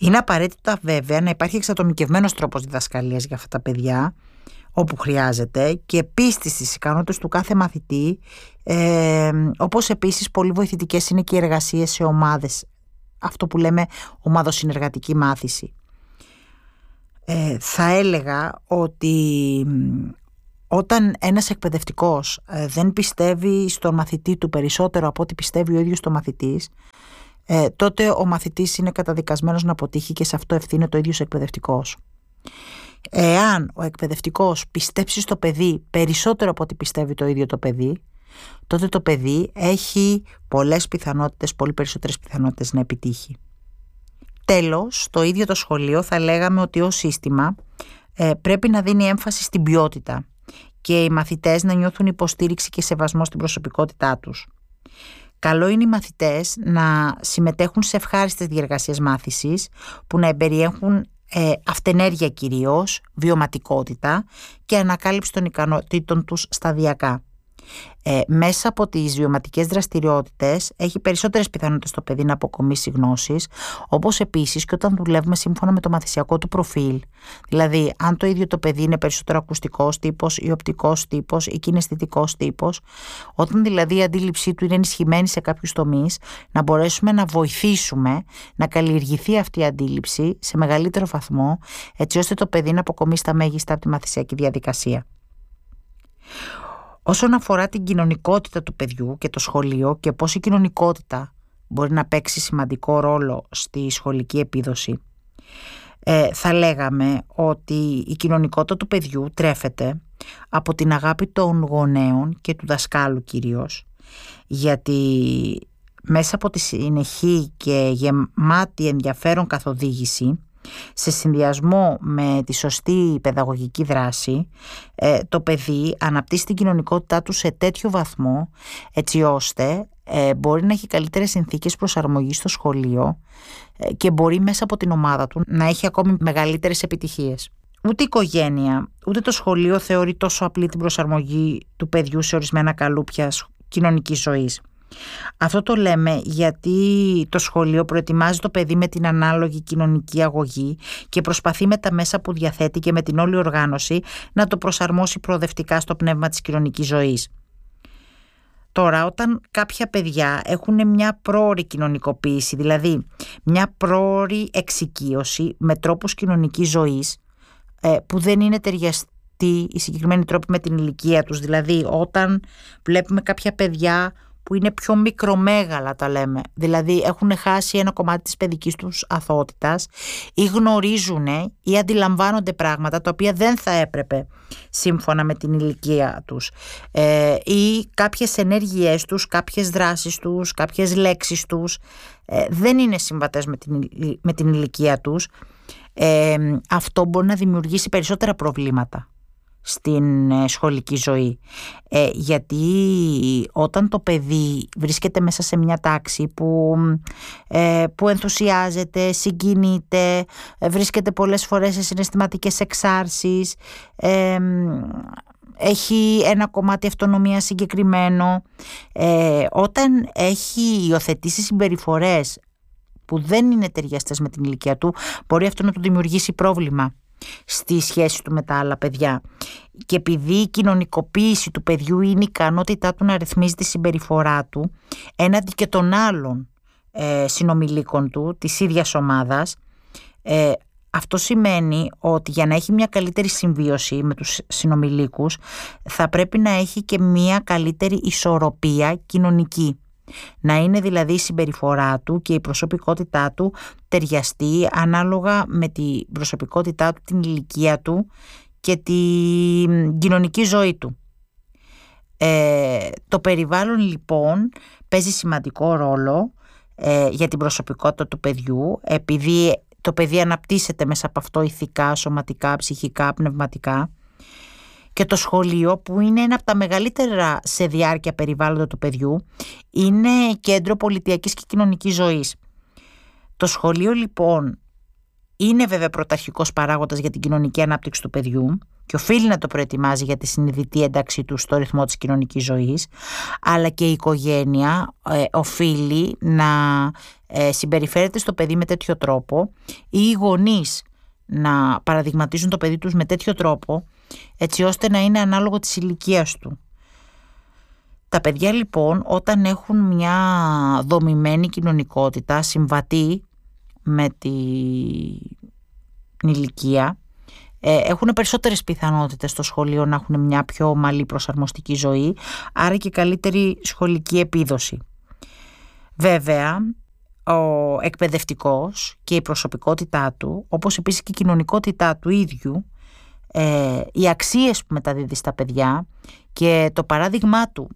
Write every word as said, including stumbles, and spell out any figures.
Είναι απαραίτητα βέβαια να υπάρχει εξατομικευμένος τρόπος διδασκαλίας για αυτά τα παιδιά, όπου χρειάζεται, και πίστη στις ικανότητες του κάθε μαθητή, ε, όπως επίσης πολύ βοηθητικές είναι και οι εργασίες σε ομάδες, αυτό που λέμε ομαδοσυνεργατική μάθηση. Ε, θα έλεγα ότι όταν ένας εκπαιδευτικός ε, δεν πιστεύει στον μαθητή του περισσότερο από ό,τι πιστεύει ο ίδιος το μαθητής, ε, τότε ο μαθητής είναι καταδικασμένος να αποτύχει, και σε αυτό ευθύνεται ο ίδιος εκπαιδευτικός. Εάν ο εκπαιδευτικός πιστέψει στο παιδί περισσότερο από ό,τι πιστεύει το ίδιο το παιδί, τότε το παιδί έχει πολλές πιθανότητες, πολύ περισσότερες πιθανότητες να επιτύχει. Τέλος, το ίδιο το σχολείο θα λέγαμε ότι ως σύστημα ε, πρέπει να δίνει έμφαση στην ποιότητα και οι μαθητές να νιώθουν υποστήριξη και σεβασμό στην προσωπικότητά τους. Καλό είναι οι μαθητές να συμμετέχουν σε ευχάριστες διεργασίες μάθησης που να εμπεριέχουν ε, αυτενέργεια κυρίως, βιωματικότητα και ανακάλυψη των ικανότητων τους σταδιακά. Ε, μέσα από τις βιωματικές δραστηριότητες έχει περισσότερες πιθανότητες το παιδί να αποκομίσει γνώσεις, όπως επίσης και όταν δουλεύουμε σύμφωνα με το μαθησιακό του προφίλ. Δηλαδή, αν το ίδιο το παιδί είναι περισσότερο ακουστικός τύπος ή οπτικός τύπος ή κιναισθητικός τύπος, όταν δηλαδή η αντίληψή του είναι ενισχυμένη σε κάποιους τομείς, να μπορέσουμε να βοηθήσουμε να καλλιεργηθεί αυτή η αντίληψη σε μεγαλύτερο βαθμό, έτσι ώστε το παιδί να αποκομίσει τα μέγιστα από τη μαθησιακή διαδικασία. Όσον αφορά την κοινωνικότητα του παιδιού και το σχολείο και πώς η κοινωνικότητα μπορεί να παίξει σημαντικό ρόλο στη σχολική επίδοση, ε, θα λέγαμε ότι η κοινωνικότητα του παιδιού τρέφεται από την αγάπη των γονέων και του δασκάλου κυρίως, γιατί μέσα από τη συνεχή και γεμάτη ενδιαφέρον καθοδήγηση, σε συνδυασμό με τη σωστή παιδαγωγική δράση, ε, το παιδί αναπτύσσει την κοινωνικότητά του σε τέτοιο βαθμό, έτσι ώστε ε, μπορεί να έχει καλύτερες συνθήκες προσαρμογής στο σχολείο ε, και μπορεί μέσα από την ομάδα του να έχει ακόμη μεγαλύτερες επιτυχίες. Ούτε η οικογένεια, ούτε το σχολείο θεωρεί τόσο απλή την προσαρμογή του παιδιού σε ορισμένα καλούπια κοινωνικής ζωής. Αυτό το λέμε γιατί το σχολείο προετοιμάζει το παιδί με την ανάλογη κοινωνική αγωγή και προσπαθεί με τα μέσα που διαθέτει και με την όλη οργάνωση να το προσαρμόσει προοδευτικά στο πνεύμα της κοινωνικής ζωής. Τώρα, όταν κάποια παιδιά έχουν μια πρόωρη κοινωνικοποίηση, δηλαδή μια πρόωρη εξοικείωση με τρόπους κοινωνικής ζωής που δεν είναι ταιριαστοί οι συγκεκριμένοι τρόποι με την ηλικία τους, δηλαδή όταν βλέπουμε κάποια παιδιά που είναι πιο μικρομέγαλα, τα λέμε, δηλαδή έχουν χάσει ένα κομμάτι της παιδικής τους αθωότητας ή γνωρίζουν ή αντιλαμβάνονται πράγματα τα οποία δεν θα έπρεπε σύμφωνα με την ηλικία τους, ε, ή κάποιες ενέργειές τους, κάποιες δράσεις τους, κάποιες λέξεις τους ε, δεν είναι συμβατές με την, με την ηλικία τους, ε, αυτό μπορεί να δημιουργήσει περισσότερα προβλήματα στην σχολική ζωή, ε, γιατί όταν το παιδί βρίσκεται μέσα σε μια τάξη που, ε, που ενθουσιάζεται, συγκινείται, ε, βρίσκεται πολλές φορές σε συναισθηματικές εξάρσεις, ε, έχει ένα κομμάτι αυτονομία συγκεκριμένο, ε, όταν έχει υιοθετήσει συμπεριφορές που δεν είναι ταιριαστές με την ηλικία του, μπορεί αυτό να του δημιουργήσει πρόβλημα στη σχέση του με τα άλλα παιδιά. Και επειδή η κοινωνικοποίηση του παιδιού είναι η ικανότητά του να ρυθμίζει τη συμπεριφορά του έναντι και των άλλων ε, συνομιλίκων του της ίδιας ομάδας, ε, αυτό σημαίνει ότι για να έχει μια καλύτερη συμβίωση με τους συνομιλίκους θα πρέπει να έχει και μια καλύτερη ισορροπία κοινωνική. Να είναι δηλαδή η συμπεριφορά του και η προσωπικότητά του ταιριαστή ανάλογα με την προσωπικότητά του, την ηλικία του και την κοινωνική ζωή του. Ε, το περιβάλλον λοιπόν παίζει σημαντικό ρόλο ε, για την προσωπικότητα του παιδιού, επειδή το παιδί αναπτύσσεται μέσα από αυτό ηθικά, σωματικά, ψυχικά, πνευματικά. Και το σχολείο, που είναι ένα από τα μεγαλύτερα σε διάρκεια περιβάλλοντα του παιδιού, είναι κέντρο πολιτιακής και κοινωνικής ζωής. Το σχολείο λοιπόν είναι βέβαια πρωταρχικός παράγοντας για την κοινωνική ανάπτυξη του παιδιού και οφείλει να το προετοιμάζει για τη συνειδητή ένταξή του στο ρυθμό της κοινωνικής ζωής, αλλά και η οικογένεια ε, οφείλει να ε, συμπεριφέρεται στο παιδί με τέτοιο τρόπο, ή οι γονείς να παραδειγματίζουν το παιδί τους με τέτοιο τρόπο, έτσι ώστε να είναι ανάλογο της ηλικίας του. Τα παιδιά λοιπόν, όταν έχουν μια δομημένη κοινωνικότητα συμβατή με την ηλικία, ε, έχουν περισσότερες πιθανότητες στο σχολείο να έχουν μια πιο ομαλή προσαρμοστική ζωή, άρα και καλύτερη σχολική επίδοση. Βέβαια, ο εκπαιδευτικός και η προσωπικότητά του, όπως επίσης και η κοινωνικότητά του ίδιου, ε, οι αξίες που μεταδίδει στα παιδιά και το παράδειγμά του